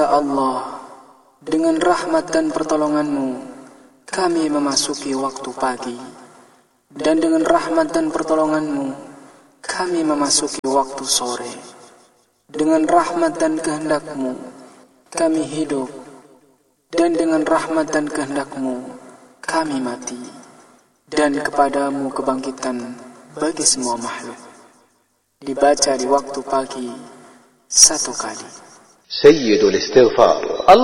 Ya Allah, dengan rahmat dan pertolongan-Mu, kami memasuki waktu pagi. Dan dengan rahmat dan pertolongan-Mu, kami memasuki waktu sore. Dengan rahmat dan kehendak-Mu, kami hidup. Dan dengan rahmat dan kehendak-Mu, kami mati. Dan kepadamu kebangkitan bagi semua makhluk. Dibaca di waktu pagi 1 kali. سيد الاستغفار